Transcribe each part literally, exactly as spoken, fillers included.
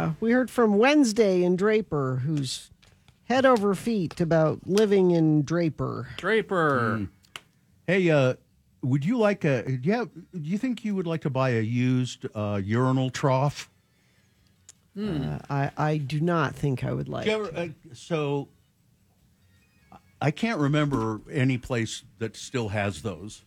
Uh, we heard from Wednesday in Draper, who's head over feet about living in Draper. Draper. Mm. Hey, uh, would you like a? Do you, have, do you think you would like to buy a used uh, urinal trough? Hmm. Uh, I I do not think I would like. Do you ever, uh, so, I can't remember any place that still has those.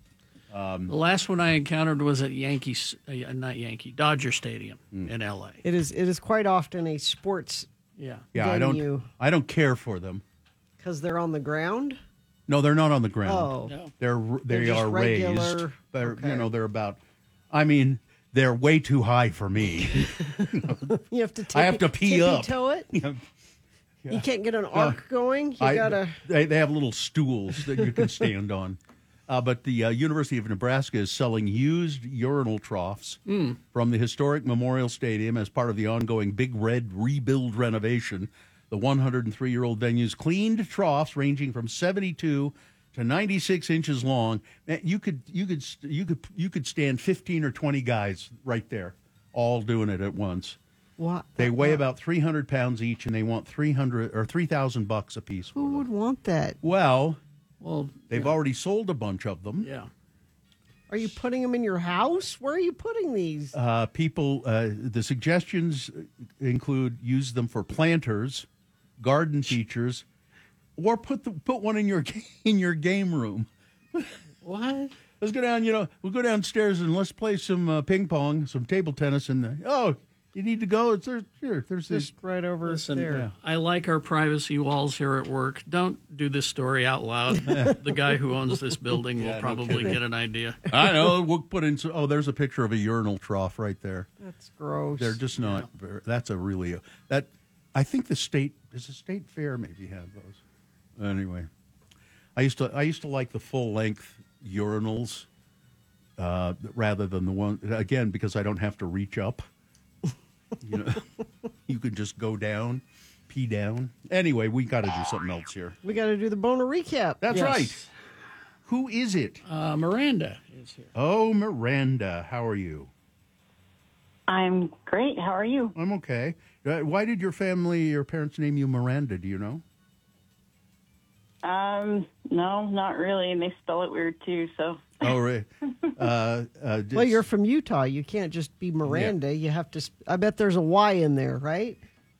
Um, the last one I encountered was at Yankees, uh, not Yankee, Dodger Stadium mm. in L A. It is it is quite often a sports yeah yeah I don't I don't care for them because they're on the ground. No, they're not on the ground. Oh, no. they're they they're are regular, raised. They're okay. you know they're about. I mean, they're way too high for me. You have to. Tip, I have to pee up. Toe it. Yeah. You can't get an arc uh, going. You I, gotta. They, they have little stools that you can stand on. Uh, but the uh, University of Nebraska is selling used urinal troughs mm. from the historic Memorial Stadium as part of the ongoing Big Red rebuild renovation. The one hundred three-year-old venue's cleaned troughs, ranging from seventy-two to ninety-six inches long. You could you could you could you could stand fifteen or twenty guys right there, all doing it at once. What? They weigh what? about three hundred pounds each, and they want three hundred or three thousand bucks a piece. Who would want that? Well, well, they've yeah. already sold a bunch of them. Yeah. Are you putting them in your house? Where are you putting these? Uh, people, uh, the suggestions include use them for planters, garden features, or put the, put one in your in your game room. What? Let's go down. You know, we'll go downstairs and let's play some uh, ping pong, some table tennis, and the, oh. You need to go? It's there. Here, there's this Just right over Listen, there. Yeah. I like our privacy walls here at work. Don't do this story out loud. The guy who owns this building yeah, will probably no get an idea. I know. We'll put in. Some, oh, there's a picture of a urinal trough right there. That's gross. They're just not. Yeah. Very, that's a really a, that. I think the state does the state fair maybe have those. Anyway, I used to I used to like the full length urinals uh, rather than the one again because I don't have to reach up. You know, you could just go down, pee down. Anyway, we got to do something else here. We got to do the boner recap. That's Yes. right. Who is it? Uh, Miranda is here. Oh, Miranda. How are you? I'm great. How are you? I'm okay. Uh, why did your family, your parents name you Miranda? Do you know? Um, no, not really. And they spell it weird too, so. Oh, right. Uh, uh, Well, you're from Utah. You can't just be Miranda. Yeah. You have to. Sp- I bet there's a Y in there, right?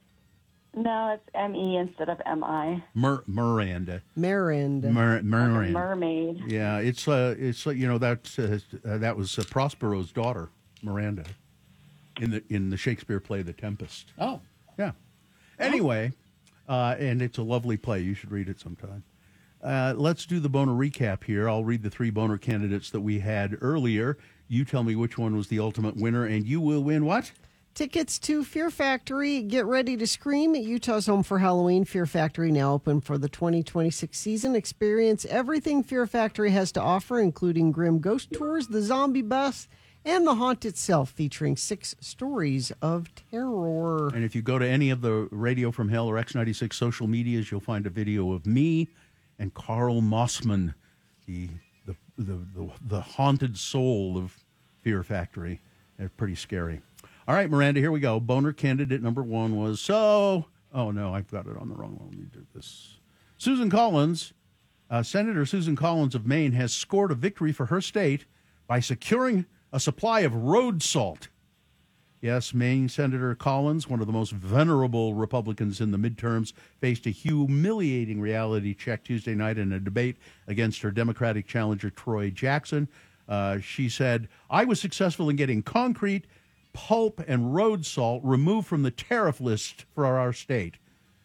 No, it's M E instead of M I. Mir- Miranda. Miranda. Mir- Miranda. Like a mermaid. Yeah, it's uh, it's uh, you know that uh, uh, that was uh, Prospero's daughter, Miranda, in the in the Shakespeare play The Tempest. Oh, yeah. Anyway, uh, and it's a lovely play. You should read it sometime. Uh, let's do the boner recap here. I'll read the three boner candidates that we had earlier. You tell me which one was the ultimate winner, and you will win what? Tickets to Fear Factory. Get ready to scream at Utah's Home for Halloween. Fear Factory now open for the twenty twenty-six season. Experience everything Fear Factory has to offer, including grim ghost tours, the zombie bus, and the haunt itself, featuring six stories of terror. And if you go to any of the Radio from Hell or X ninety-six social medias, you'll find a video of me and Carl Mossman, the the the the, the haunted soul of Fear Factory. They're pretty scary. All right, Miranda, here we go. Boner candidate number one was so. Oh no, I've got it on the wrong one. Let me do this. Susan Collins, uh, Senator Susan Collins of Maine, has scored a victory for her state by securing a supply of road salt. Yes, Maine Senator Collins, one of the most venerable Republicans in the midterms, faced a humiliating reality check Tuesday night in a debate against her Democratic challenger, Troy Jackson. Uh, she said, I was successful in getting concrete, pulp, and road salt removed from the tariff list for our state.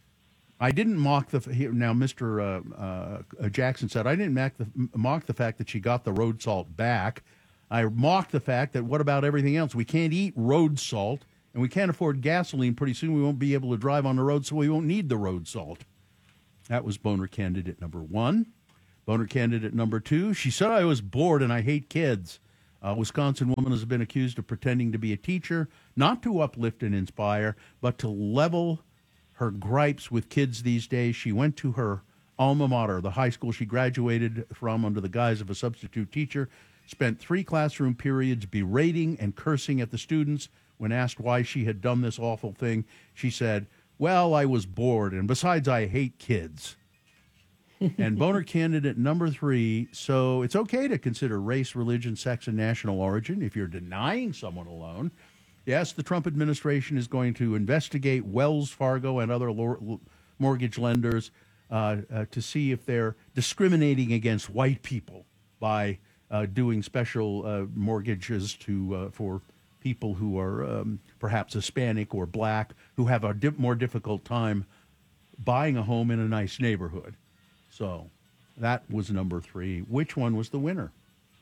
I didn't mock the now. Mister Uh, uh, Jackson said I didn't mock the, mock the fact that she got the road salt back. I mocked the fact that what about everything else? We can't eat road salt, and we can't afford gasoline. Pretty soon we won't be able to drive on the road, so we won't need the road salt. That was boner candidate number one. Boner candidate number two. She said I was bored and I hate kids. A Wisconsin woman has been accused of pretending to be a teacher, not to uplift and inspire, but to level her gripes with kids these days. She went to her alma mater, the high school she graduated from under the guise of a substitute teacher, spent three classroom periods berating and cursing at the students when asked why she had done this awful thing, she said, "Well, I was bored, and besides, I hate kids." And boner candidate number three, so it's okay to consider race, religion, sex, and national origin if you're denying someone a loan. Yes, the Trump administration is going to investigate Wells Fargo and other lo- mortgage lenders uh, uh, to see if they're discriminating against white people by uh, doing special uh, mortgages to uh, for people who are um, perhaps Hispanic or black who have a di- more difficult time buying a home in a nice neighborhood. So that was number three. Which one was the winner?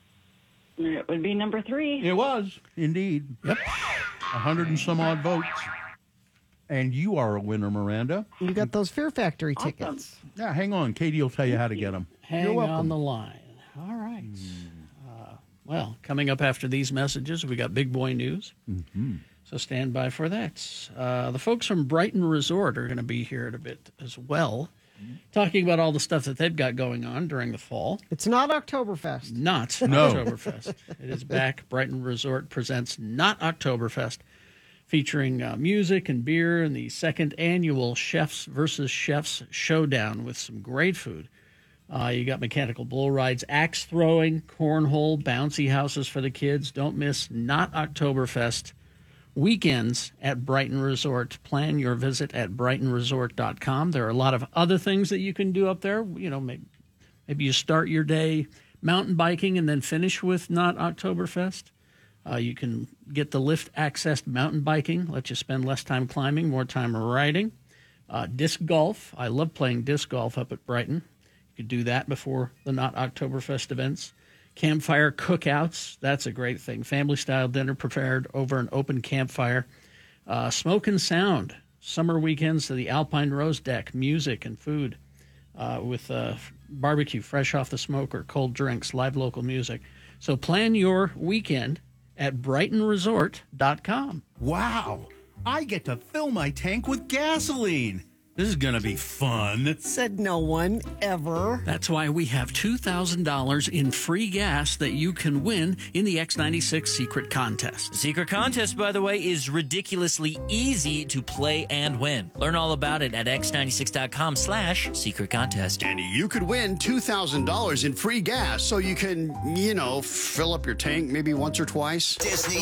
It would be number three. It was, indeed. Yep. A hundred and some odd votes. And you are a winner, Miranda. You got those Fear Factory tickets. Yeah, hang on. Katie will tell you how to get them. Hang You're welcome. on the line. All right. Uh, well, coming up after these messages, we got big boy news. Mm-hmm. So stand by for that. Uh, the folks from Brighton Resort are going to be here in a bit as well, talking about all the stuff that they've got going on during the fall. It's not Oktoberfest. Not No. Oktoberfest. It is back. Brighton Resort presents Not Oktoberfest, featuring uh, music and beer and the second annual Chefs versus Chefs Showdown with some great food. Uh, you got mechanical bull rides, axe throwing, cornhole, bouncy houses for the kids. Don't miss Not Oktoberfest weekends at Brighton Resort. Plan your visit at brighton resort dot com. There are a lot of other things that you can do up there. You know, maybe, maybe you start your day mountain biking and then finish with Not Oktoberfest. Uh, you can get the lift accessed mountain biking, let you spend less time climbing, more time riding. Uh, disc golf. I love playing disc golf up at Brighton. You could do that before the Not Oktoberfest events. Campfire cookouts, that's a great thing. Family-style dinner prepared over an open campfire. Uh, smoke and sound, summer weekends to the Alpine Rose Deck, music and food uh, with uh, barbecue fresh off the smoker, cold drinks, live local music. So plan your weekend at brighton resort dot com. Wow, I get to fill my tank with gasoline. This is going to be fun. Said no one ever. That's why we have two thousand dollars in free gas that you can win in the X ninety-six Secret Contest. The Secret Contest, by the way, is ridiculously easy to play and win. Learn all about it at x ninety-six dot com slash secret contest. And you could win two thousand dollars in free gas so you can, you know, fill up your tank maybe once or twice. Disney